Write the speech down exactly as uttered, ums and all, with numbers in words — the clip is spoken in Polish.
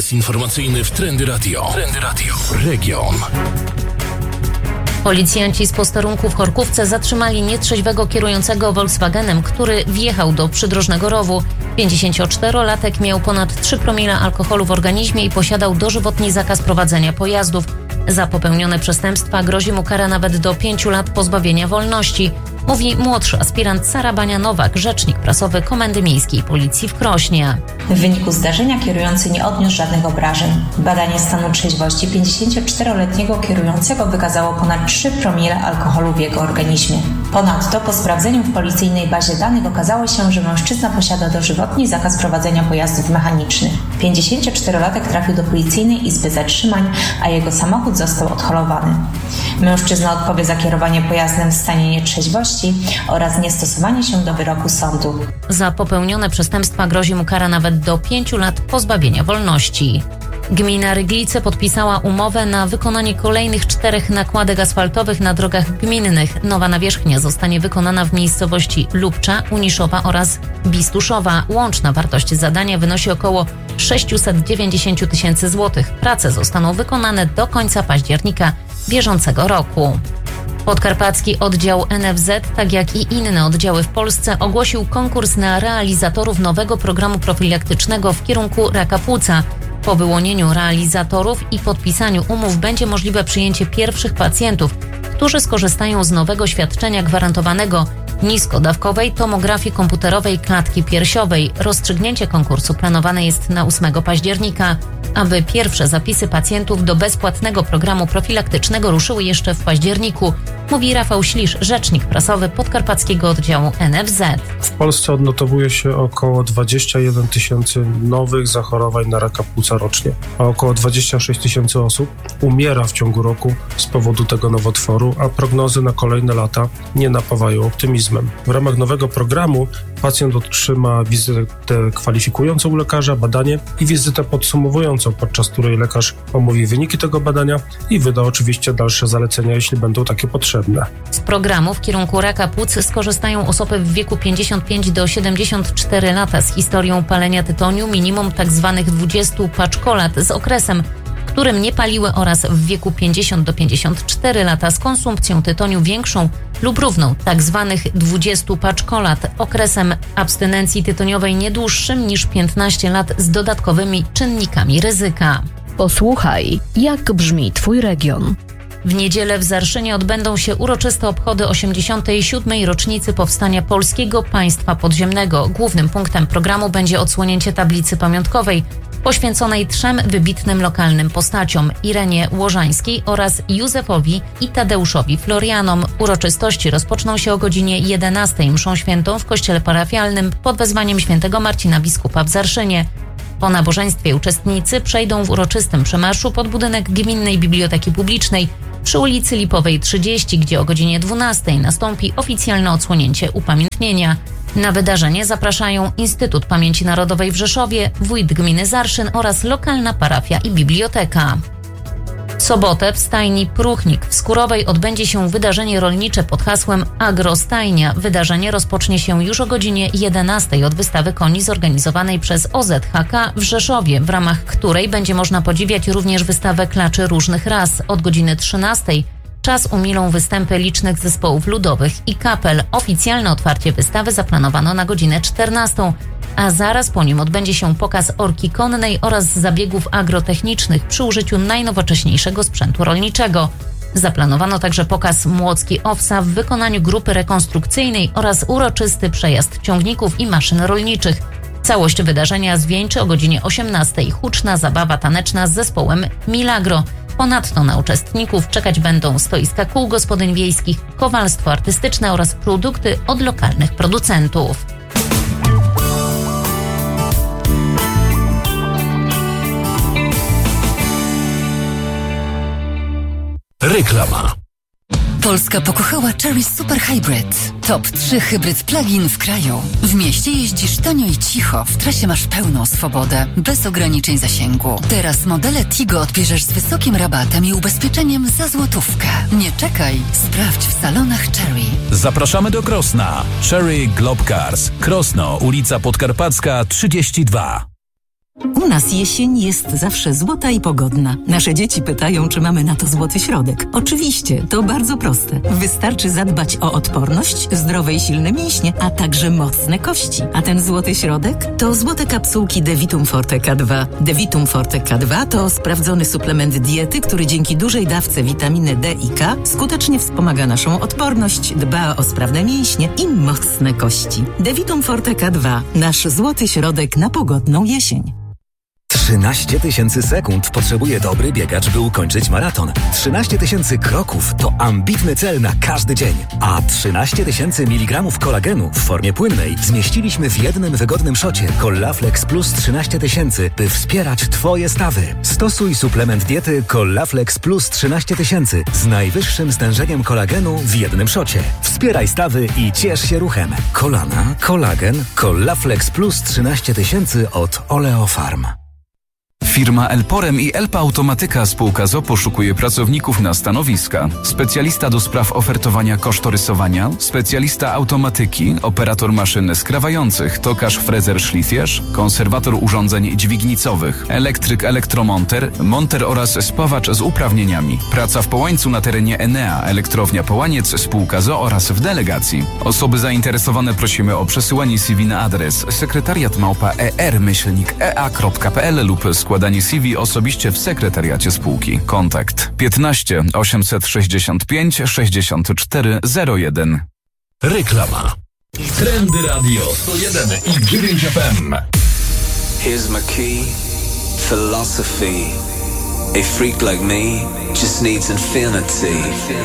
Magnes informacyjny w Trendy Radio. Trendy Radio. Region. Policjanci z posterunku w Chorkówce zatrzymali nietrzeźwego kierującego Volkswagenem, który wjechał do przydrożnego rowu. pięćdziesięcioczterolatek miał ponad trzy promile alkoholu w organizmie i posiadał dożywotni zakaz prowadzenia pojazdów. Za popełnione przestępstwa grozi mu kara nawet do pięciu lat pozbawienia wolności, mówi młodszy aspirant Sara Bania-Nowak, rzecznik prasowy Komendy Miejskiej Policji w Krośnie. W wyniku zdarzenia kierujący nie odniósł żadnych obrażeń. Badanie stanu trzeźwości pięćdziesięcioczteroletniego kierującego wykazało ponad trzy promile alkoholu w jego organizmie. Ponadto po sprawdzeniu w policyjnej bazie danych okazało się, że mężczyzna posiada dożywotni zakaz prowadzenia pojazdów mechanicznych. pięćdziesięcioczterolatek trafił do policyjnej izby zatrzymań, a jego samochód został odholowany. Mężczyzna odpowie za kierowanie pojazdem w stanie nietrzeźwości oraz niestosowanie się do wyroku sądu. Za popełnione przestępstwa grozi mu kara nawet do pięciu lat pozbawienia wolności. Gmina Ryglice podpisała umowę na wykonanie kolejnych czterech nakładek asfaltowych na drogach gminnych. Nowa nawierzchnia zostanie wykonana w miejscowości Lubcza, Uniszowa oraz Bistuszowa. Łączna wartość zadania wynosi około sześćset dziewięćdziesiąt tysięcy złotych. Prace zostaną wykonane do końca października bieżącego roku. Podkarpacki Oddział N F Z, tak jak i inne oddziały w Polsce, ogłosił konkurs na realizatorów nowego programu profilaktycznego w kierunku raka płuca. Po wyłonieniu realizatorów i podpisaniu umów będzie możliwe przyjęcie pierwszych pacjentów, którzy skorzystają z nowego świadczenia gwarantowanego niskodawkowej tomografii komputerowej klatki piersiowej. Rozstrzygnięcie konkursu planowane jest na ósmego października. Aby pierwsze zapisy pacjentów do bezpłatnego programu profilaktycznego ruszyły jeszcze w październiku, mówi Rafał Ślisz, rzecznik prasowy Podkarpackiego Oddziału N F Z. W Polsce odnotowuje się około dwadzieścia jeden tysięcy nowych zachorowań na raka płuca rocznie, a około dwadzieścia sześć tysięcy osób umiera w ciągu roku z powodu tego nowotworu, a prognozy na kolejne lata nie napawają optymizmem. W ramach nowego programu pacjent otrzyma wizytę kwalifikującą u lekarza, badanie i wizytę podsumowującą, podczas której lekarz omówi wyniki tego badania i wyda oczywiście dalsze zalecenia, jeśli będą takie potrzebne. Z programu w kierunku raka płuc skorzystają osoby w wieku pięćdziesiąt pięć do siedemdziesięciu czterech lat z historią palenia tytoniu, minimum tzw. dwudziestu paczkolat z okresem, w którym nie paliły, oraz w wieku pięćdziesiąt do pięćdziesięciu czterech lat z konsumpcją tytoniu większą lub równą, tzw. dwudziestu paczkolat, okresem abstynencji tytoniowej nie dłuższym niż piętnaście lat z dodatkowymi czynnikami ryzyka. Posłuchaj, jak brzmi Twój region. W niedzielę w Zarszynie odbędą się uroczyste obchody osiemdziesiątej siódmej rocznicy powstania Polskiego Państwa Podziemnego. Głównym punktem programu będzie odsłonięcie tablicy pamiątkowej poświęconej trzem wybitnym lokalnym postaciom: Irenie Łożańskiej oraz Józefowi i Tadeuszowi Florianom. Uroczystości rozpoczną się o godzinie jedenastej mszą świętą w kościele parafialnym pod wezwaniem świętego Marcina biskupa w Zarszynie. Po nabożeństwie uczestnicy przejdą w uroczystym przemarszu pod budynek Gminnej Biblioteki Publicznej przy ulicy Lipowej trzydzieści, gdzie o godzinie dwunastej nastąpi oficjalne odsłonięcie upamiętnienia. Na wydarzenie zapraszają Instytut Pamięci Narodowej w Rzeszowie, wójt gminy Zarszyn oraz lokalna parafia i biblioteka. W sobotę w stajni Pruchnik w Skurowej odbędzie się wydarzenie rolnicze pod hasłem Agrostajnia. Wydarzenie rozpocznie się już o godzinie jedenastej od wystawy koni zorganizowanej przez O Z H K w Rzeszowie, w ramach której będzie można podziwiać również wystawę klaczy różnych ras. Od godziny trzynastej czas umilą występy licznych zespołów ludowych i kapel. Oficjalne otwarcie wystawy zaplanowano na godzinę czternastą, a zaraz po nim odbędzie się pokaz orki konnej oraz zabiegów agrotechnicznych przy użyciu najnowocześniejszego sprzętu rolniczego. Zaplanowano także pokaz Młocki Owsa w wykonaniu grupy rekonstrukcyjnej oraz uroczysty przejazd ciągników i maszyn rolniczych. Całość wydarzenia zwieńczy o godzinie osiemnastej huczna zabawa taneczna z zespołem Milagro. Ponadto na uczestników czekać będą stoiska kół gospodyń wiejskich, kowalstwo artystyczne oraz produkty od lokalnych producentów. Reklama. Polska pokochała Chery Super Hybrid. Top trzy hybryd plug-in w kraju. W mieście jeździsz tanio i cicho, w trasie masz pełną swobodę, bez ograniczeń zasięgu. Teraz modele Tigo odbierzesz z wysokim rabatem i ubezpieczeniem za złotówkę. Nie czekaj, sprawdź w salonach Chery. Zapraszamy do Krosna. Chery Globe Cars. Krosno, ulica Podkarpacka trzydzieści dwa. U nas jesień jest zawsze złota i pogodna. Nasze dzieci pytają, czy mamy na to złoty środek. Oczywiście, to bardzo proste. Wystarczy zadbać o odporność, zdrowe i silne mięśnie, a także mocne kości. A ten złoty środek to złote kapsułki Devitum Forte K dwa. Devitum Forte K dwa to sprawdzony suplement diety, który dzięki dużej dawce witaminy D i K skutecznie wspomaga naszą odporność, dba o sprawne mięśnie i mocne kości. Devitum Forte K dwa. Nasz złoty środek na pogodną jesień. trzynaście tysięcy sekund potrzebuje dobry biegacz, by ukończyć maraton. trzynaście tysięcy kroków to ambitny cel na każdy dzień. A trzynaście tysięcy miligramów kolagenu w formie płynnej zmieściliśmy w jednym wygodnym szocie Collaflex Plus trzynaście tysięcy, by wspierać Twoje stawy. Stosuj suplement diety Collaflex Plus trzynaście tysięcy z najwyższym stężeniem kolagenu w jednym szocie. Wspieraj stawy i ciesz się ruchem. Kolana, kolagen, Collaflex Plus trzynaście tysięcy od Oleofarm. Firma Elporem i Elpa Automatyka spółka z o o poszukuje pracowników na stanowiska. Specjalista do spraw ofertowania kosztorysowania, specjalista automatyki, operator maszyn skrawających, tokarz frezer szlifierz, konserwator urządzeń dźwignicowych, elektryk elektromonter, monter oraz spawacz z uprawnieniami. Praca w Połańcu na terenie Enea, elektrownia Połaniec, spółka z o o oraz w delegacji. Osoby zainteresowane prosimy o przesyłanie C V na adres sekretariat małpa er myślnik e a kropka p l lub składanie C V osobiście w sekretariacie spółki. Kontakt piętnaście osiemset sześćdziesiąt pięć sześćdziesiąt cztery zero jeden. Reklama. Trendy Radio sto jeden i dziewięć F M. Here's my key, philosophy. A freak like me just needs infinity.